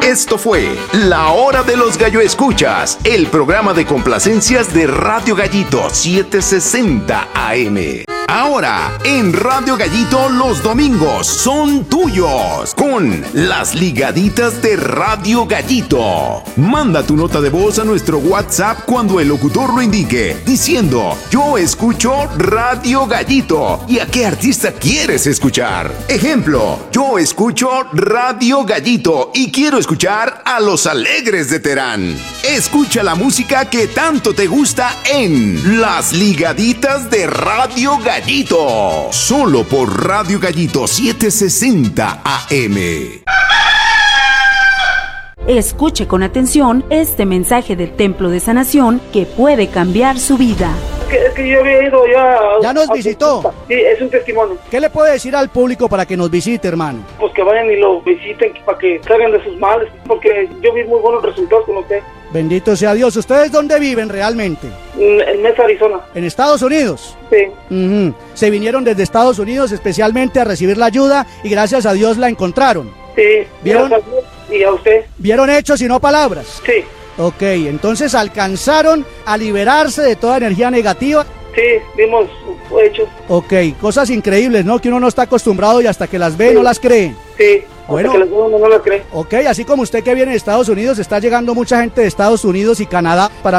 Esto fue La Hora de los Gallo Escuchas, el programa de complacencias de Radio Gallito 760 AM. Ahora, en Radio Gallito los domingos son tuyos, con las ligaditas de Radio Gallito. Manda tu nota de voz a nuestro WhatsApp cuando el locutor lo indique, diciendo: yo escucho Radio Gallito. ¿Y a qué artista quieres escuchar? Ejemplo: yo escucho Radio Gallito y quiero escuchar a Los Alegres de Terán. Escucha la música que tanto te gusta en Las Ligaditas de Radio Gallito, solo por Radio Gallito 760 AM. Escuche con atención este mensaje del Templo de Sanación que puede cambiar su vida. Es que yo había ido ya... ¿Ya nos visitó? Sí, es un testimonio. ¿Qué le puede decir al público para que nos visite, hermano? Pues que vayan y lo visiten para que salgan de sus males, porque yo vi muy buenos resultados con usted. Bendito sea Dios. ¿Ustedes dónde viven realmente? En Mesa, Arizona. ¿En Estados Unidos? Sí. Se vinieron desde Estados Unidos especialmente a recibir la ayuda y gracias a Dios la encontraron. Sí. ¿Vieron? Y a usted. ¿Vieron hechos y no palabras? Sí. Ok, entonces alcanzaron a liberarse de toda energía negativa. Sí, vimos hechos. Ok, cosas increíbles, ¿no? Que uno no está acostumbrado y hasta que las ve no las cree. Sí, bueno, hasta que las ve uno no las cree. Ok, así como usted que viene de Estados Unidos, está llegando mucha gente de Estados Unidos y Canadá para